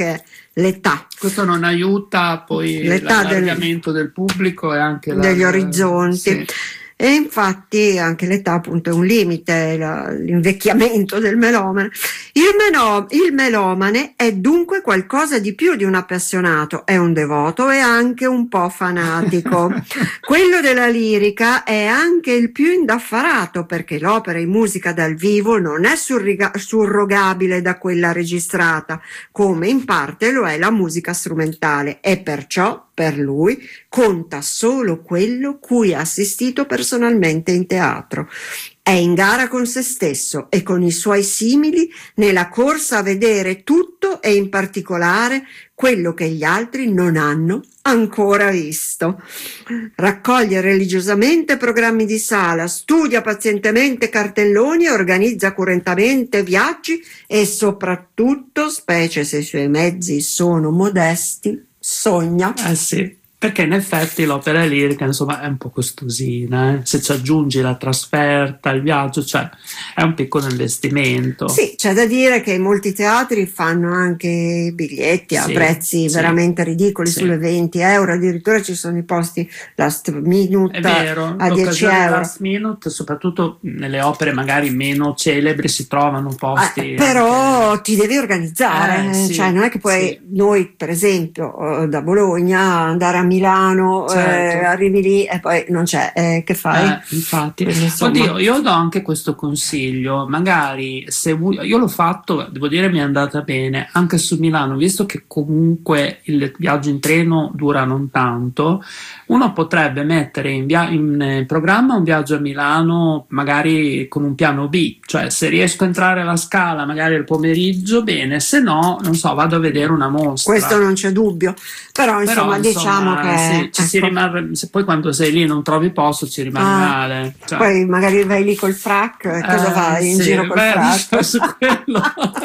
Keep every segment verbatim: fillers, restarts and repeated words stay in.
anche l'età. Questo non aiuta poi l'età l'allargamento del, del pubblico e anche degli la, orizzonti. Sì. E infatti anche l'età appunto è un limite, la, l'invecchiamento del melomane. Il, meno, il melomane è dunque qualcosa di più di un appassionato, è un devoto e anche un po' fanatico. Quello della lirica è anche il più indaffarato, perché l'opera in musica dal vivo non è surriga, surrogabile da quella registrata, come in parte lo è la musica strumentale, e perciò per lui conta solo quello cui ha assistito personalmente in teatro. È in gara con se stesso e con i suoi simili nella corsa a vedere tutto e in particolare quello che gli altri non hanno ancora visto. Raccoglie religiosamente programmi di sala, studia pazientemente cartelloni, organizza accuratamente viaggi e soprattutto, specie se i suoi mezzi sono modesti, sogna. Eh sì, perché in effetti l'opera lirica insomma è un po' costosina, eh? Se ci aggiungi la trasferta, il viaggio, cioè è un piccolo investimento. Sì, c'è da dire che molti teatri fanno anche biglietti a sì, prezzi sì. veramente ridicoli, sì. sulle venti euro, addirittura ci sono i posti last minute è vero, a dieci euro. Last minute, soprattutto nelle opere magari meno celebri si trovano posti. Eh, però anche... ti devi organizzare, eh, sì, cioè non è che poi sì. noi per esempio da Bologna andare a Milano, certo. eh, arrivi lì e poi non c'è, eh, che fai? Eh, infatti, oddio, io do anche questo consiglio, magari se io l'ho fatto, devo dire mi è andata bene, anche su Milano, visto che comunque il viaggio in treno dura non tanto, uno potrebbe mettere in, via- in programma un viaggio a Milano magari con un piano B, cioè se riesco a entrare alla Scala magari il pomeriggio, bene, se no, non so, vado a vedere una mostra. Questo non c'è dubbio, però insomma, però, insomma diciamo che sì, ci ecco. si rimane, se poi quando sei lì non trovi posto ci rimane ah, male, cioè. Poi magari vai lì col frac e cosa eh, fai in sì, giro col beh, frac su quello.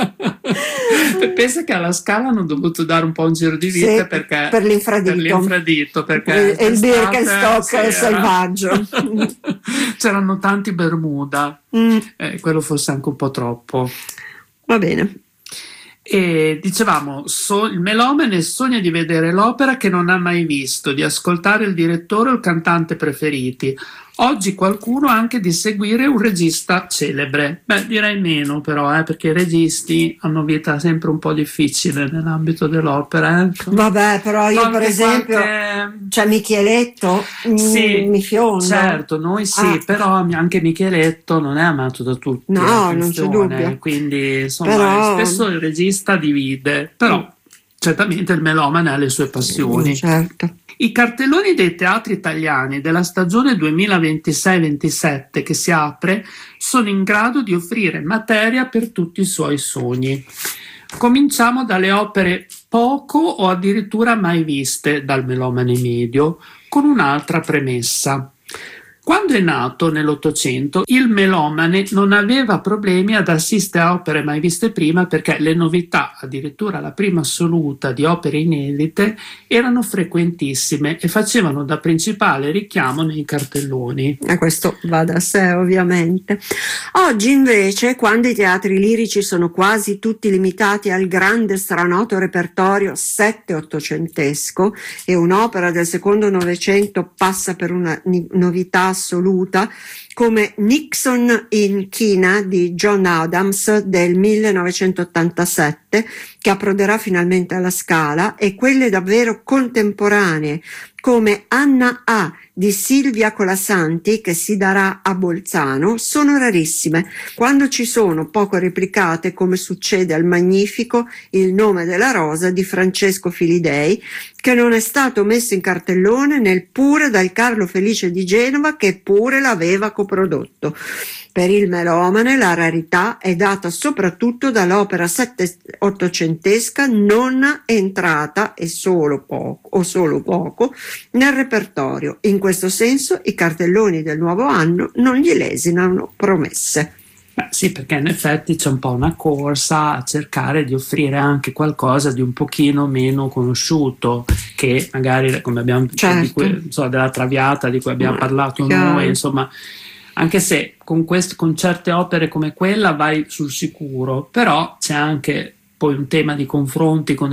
Pensa che alla Scala hanno dovuto dare un po' un giro di vite sì, perché, per l'infradito, per l'infradito perché e il Birkenstock sì, selvaggio c'erano tanti Bermuda mm. eh, quello forse anche un po' troppo. Va bene. E dicevamo, so, il melomane sogna di vedere l'opera che non ha mai visto, di ascoltare il direttore o il cantante preferiti. Oggi qualcuno anche di seguire un regista celebre. Beh, direi meno però, eh, perché i registi hanno vita sempre un po' difficile nell'ambito dell'opera. Eh. Vabbè, però io qualche, per esempio, qualche... cioè Micheletto sì, mi fionda. Certo, noi sì, ah. però anche Micheletto non è amato da tutti. No, non c'è dubbio. Quindi insomma, però... spesso il regista divide, però mm. certamente il melomane ha le sue passioni. Mm, certo. I cartelloni dei teatri italiani della stagione duemilaventisei ventisette che si apre sono in grado di offrire materia per tutti i suoi sogni. Cominciamo dalle opere poco o addirittura mai viste dal melomane medio, con un'altra premessa. Quando è nato nell'Ottocento, il melomane non aveva problemi ad assistere a opere mai viste prima perché le novità, addirittura la prima assoluta di opere inedite, erano frequentissime e facevano da principale richiamo nei cartelloni. E questo va da sé, ovviamente. Oggi invece, quando i teatri lirici sono quasi tutti limitati al grande stranoto repertorio sette-ottocentesco e un'opera del secondo Novecento passa per una novità assoluta, come Nixon in China di John Adams del millenovecentottantasette, che approderà finalmente alla Scala, e quelle davvero contemporanee come Anna A di Silvia Colasanti, che si darà a Bolzano, sono rarissime. Quando ci sono, poco replicate, come succede al magnifico Il nome della rosa di Francesco Filidei, che non è stato messo in cartellone neppure dal Carlo Felice di Genova, che pure l'aveva coprodotto. Per il melomane la rarità è data soprattutto dall'opera sette-ottocentesca non entrata e solo poco, o solo poco nel repertorio. In questo senso i cartelloni del nuovo anno non gli lesinano promesse. Beh, sì, perché in effetti c'è un po' una corsa a cercare di offrire anche qualcosa di un pochino meno conosciuto, che magari, come abbiamo certo. di cui, insomma, della Traviata di cui abbiamo Ma, parlato chiaro. noi, insomma, anche se con, quest- con certe opere come quella vai sul sicuro, però c'è anche poi un tema di confronti con